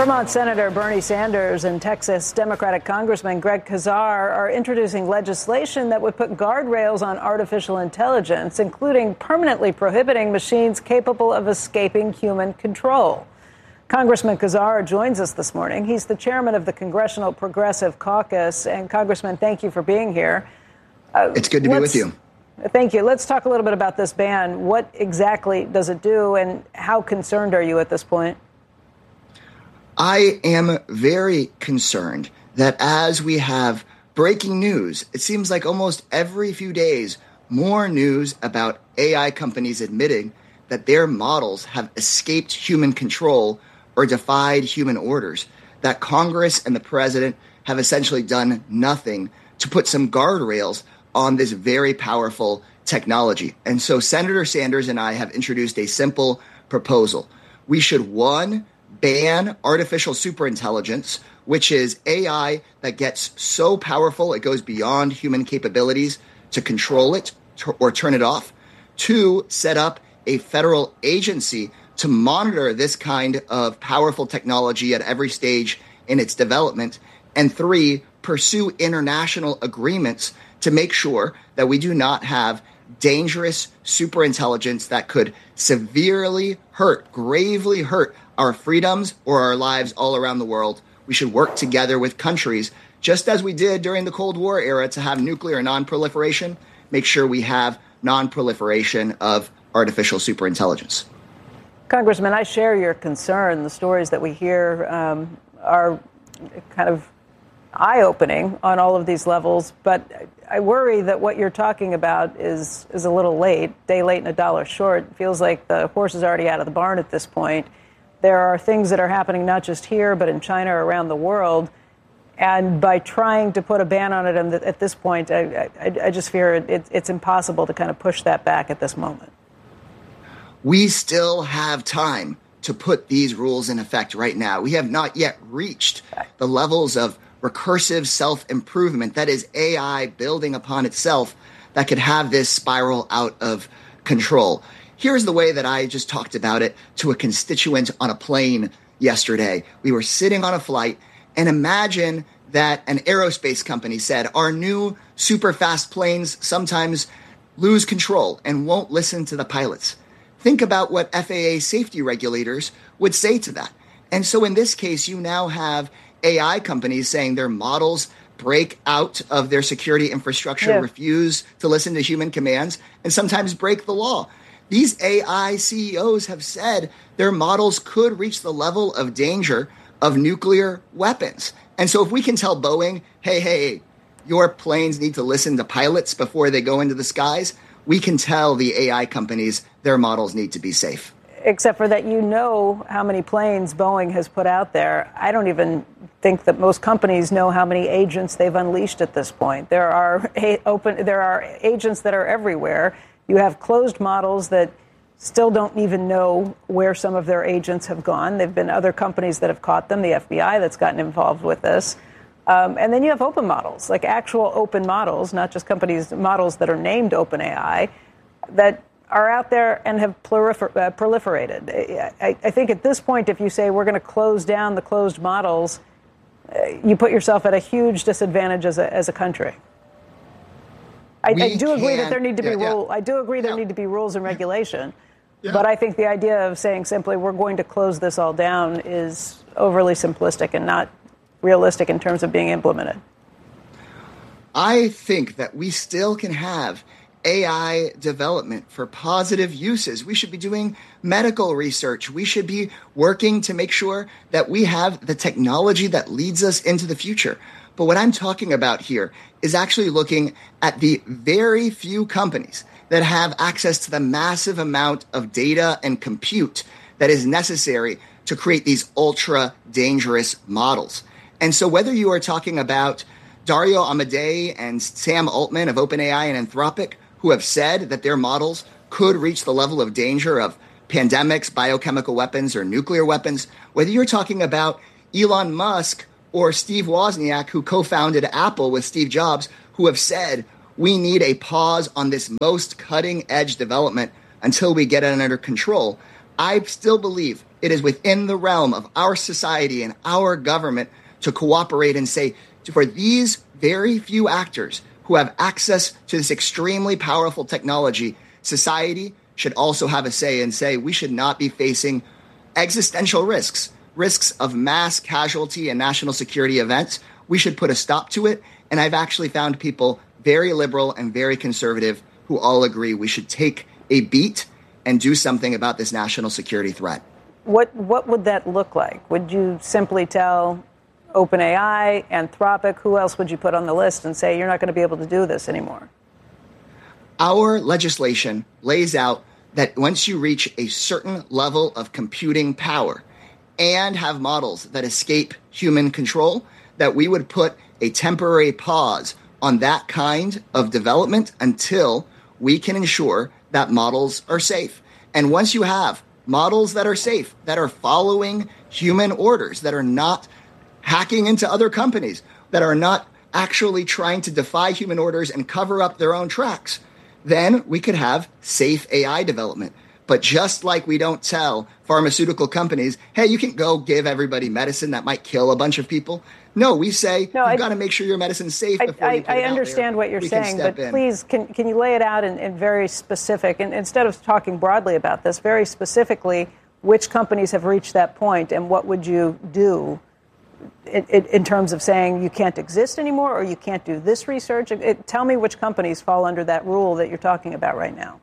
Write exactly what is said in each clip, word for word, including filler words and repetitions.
Vermont Senator Bernie Sanders and Texas Democratic Congressman Greg Casar are introducing legislation that would put guardrails on artificial intelligence, including permanently prohibiting machines capable of escaping human control. Congressman Casar joins us this morning. He's the chairman of the Congressional Progressive Caucus. And Congressman, thank you for being here. Uh, it's good to be with you. Thank you. Let's talk a little bit about this ban. What exactly does it do, and how concerned are you at this point? I am very concerned that as we have breaking news, it seems like almost every few days, more news about A I companies admitting that their models have escaped human control or defied human orders, that Congress and the president have essentially done nothing to put some guardrails on this very powerful technology. And so Senator Sanders and I have introduced a simple proposal. We should, one, ban artificial superintelligence, which is A I that gets so powerful it goes beyond human capabilities to control it or turn it off. Two, set up a federal agency to monitor this kind of powerful technology at every stage in its development. And three, pursue international agreements to make sure that we do not have dangerous superintelligence that could severely hurt, gravely hurt our freedoms or our lives all around the world. We should work together with countries, just as we did during the Cold War era, to have nuclear non-proliferation, make sure we have non-proliferation of artificial superintelligence. Congressman, I share your concern. The stories that we hear um, are kind of eye-opening on all of these levels, but I worry that what you're talking about is is a little late, day late and a dollar short. It feels like the horse is already out of the barn at this point. There are things that are happening not just here, but in China, around the world. And by trying to put a ban on it at this point, I, I, I just fear it, it's impossible to kind of push that back at this moment. We still have time to put these rules in effect right now. We have not yet reached the levels of recursive self-improvement, that is A I building upon itself, that could have this spiral out of control. Here's the way that I just talked about it to a constituent on a plane yesterday. We were sitting on a flight, and imagine that an aerospace company said, our new super fast planes sometimes lose control and won't listen to the pilots. Think about what F A A safety regulators would say to that. And so in this case, you now have A I companies saying their models break out of their security infrastructure, yeah. refuse to listen to human commands, and sometimes break the law. These A I C E Os have said their models could reach the level of danger of nuclear weapons. And so if we can tell Boeing, hey, hey, your planes need to listen to pilots before they go into the skies, we can tell the A I companies their models need to be safe. Except for that, you know how many planes Boeing has put out there. I don't even think that most companies know how many agents they've unleashed at this point. There are a- open, there are agents that are everywhere. You have closed models that still don't even know where some of their agents have gone. There have been other companies that have caught them, the F B I that's gotten involved with this. Um, and then you have open models, like actual open models, not just companies, models that are named OpenAI, that are out there and have prolifer- uh, proliferated. I, I think at this point, if you say we're going to close down the closed models, uh, you put yourself at a huge disadvantage as a, as a country. I, I do agree that there need to be yeah, rule. Yeah. I do agree there yeah. need to be rules and regulation, yeah. but I think the idea of saying simply we're going to close this all down is overly simplistic and not realistic in terms of being implemented. I think that we still can have A I development for positive uses. We should be doing medical research. We should be working to make sure that we have the technology that leads us into the future. But what I'm talking about here is actually looking at the very few companies that have access to the massive amount of data and compute that is necessary to create these ultra dangerous models. And so whether you are talking about Dario Amodei and Sam Altman of OpenAI and Anthropic, who have said that their models could reach the level of danger of pandemics, biochemical weapons, or nuclear weapons, whether you're talking about Elon Musk or Steve Wozniak, who co-founded Apple with Steve Jobs, who have said we need a pause on this most cutting-edge development until we get it under control, I still believe it is within the realm of our society and our government to cooperate and say, for these very few actors who have access to this extremely powerful technology, society should also have a say and say we should not be facing existential risks, risks of mass casualty and national security events. We should put a stop to it. And I've actually found people very liberal and very conservative who all agree we should take a beat and do something about this national security threat. What what would that look like? Would you simply tell OpenAI, Anthropic, who else would you put on the list and say you're not going to be able to do this anymore? Our legislation lays out that once you reach a certain level of computing power and have models that escape human control, that we would put a temporary pause on that kind of development until we can ensure that models are safe. And once you have models that are safe, that are following human orders, that are not hacking into other companies, that are not actually trying to defy human orders and cover up their own tracks, then we could have safe A I development. But just like we don't tell pharmaceutical companies, hey, you can go give everybody medicine that might kill a bunch of people. No, we say, no, you've got to make sure your medicine's safe I, before I, you put I it out understand there. what you're We can saying, step but in. please, can, can you lay it out in, in very specific, and instead of talking broadly about this, very specifically, which companies have reached that point and what would you do in, in, in terms of saying you can't exist anymore or you can't do this research? It, it, tell me which companies fall under that rule that you're talking about right now.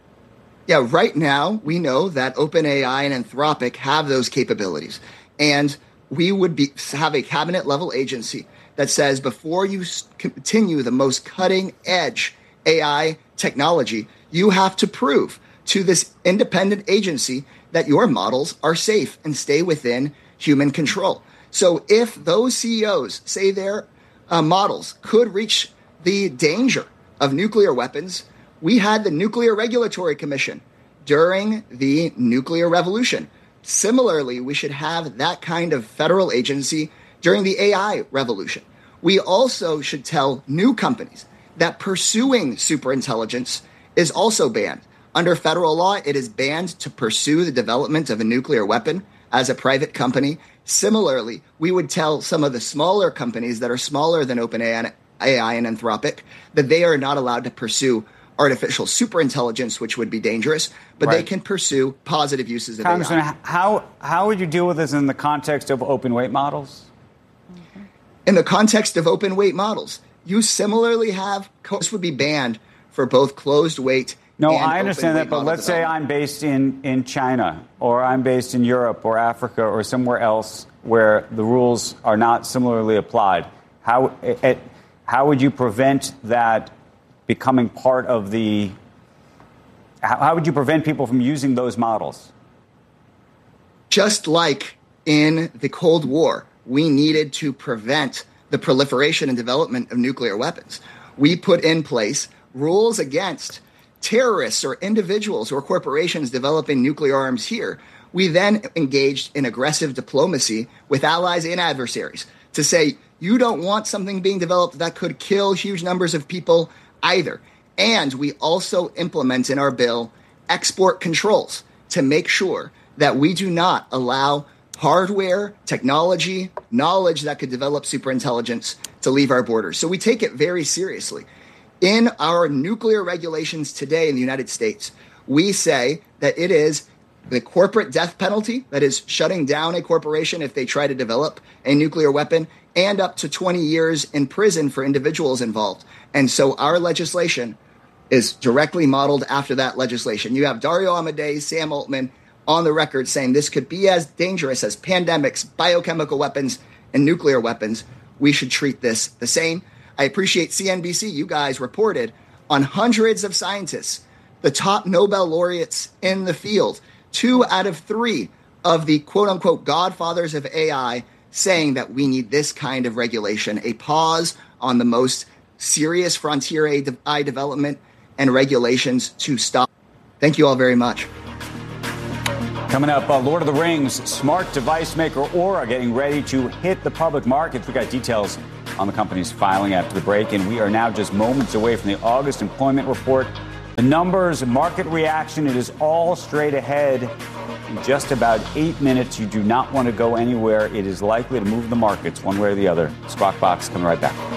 Yeah, right now, we know that OpenAI and Anthropic have those capabilities. And we would be have a cabinet-level agency that says before you continue the most cutting-edge A I technology, you have to prove to this independent agency that your models are safe and stay within human control. So if those C E Os say their uh, models could reach the danger of nuclear weapons, we had the Nuclear Regulatory Commission during the nuclear revolution. Similarly, we should have that kind of federal agency during the A I revolution. We also should tell new companies that pursuing superintelligence is also banned. Under federal law, it is banned to pursue the development of a nuclear weapon as a private company. Similarly, we would tell some of the smaller companies that are smaller than OpenAI and Anthropic that they are not allowed to pursue artificial superintelligence, which would be dangerous, but right. they can pursue positive uses of Congressman, A I. How, how would you deal with this in the context of open weight models? In the context of open weight models, you similarly have, this would be banned for both closed weight No, and I understand that, but let's say I'm based in, in China, or I'm based in Europe or Africa or somewhere else where the rules are not similarly applied. How, it, how would you prevent that becoming part of the, how, how would you prevent people from using those models? Just like in the Cold War, we needed to prevent the proliferation and development of nuclear weapons. We put in place rules against terrorists or individuals or corporations developing nuclear arms here. We then engaged in aggressive diplomacy with allies and adversaries to say, you don't want something being developed that could kill huge numbers of people either. And we also implement in our bill export controls to make sure that we do not allow hardware, technology, knowledge that could develop superintelligence to leave our borders. So we take it very seriously. In our nuclear regulations today in the United States, we say that it is the corporate death penalty, that is shutting down a corporation if they try to develop a nuclear weapon, and up to twenty years in prison for individuals involved. And so our legislation is directly modeled after that legislation. You have Dario Amodei, Sam Altman on the record saying this could be as dangerous as pandemics, biochemical weapons, and nuclear weapons. We should treat this the same. I appreciate C N B C. You guys reported on hundreds of scientists, the top Nobel laureates in the field, two out of three of the quote unquote godfathers of A I saying that we need this kind of regulation, a pause on the most serious frontier A I development and regulations to stop. Thank you all very much. Coming up, uh, Lord of the Rings, smart device maker Aura getting ready to hit the public markets. We got details on the company's filing after the break, and we are now just moments away from the August employment report. The numbers, market reaction, it is all straight ahead in just about eight minutes. You do not want to go anywhere. It is likely to move the markets one way or the other. Squawk Box coming right back.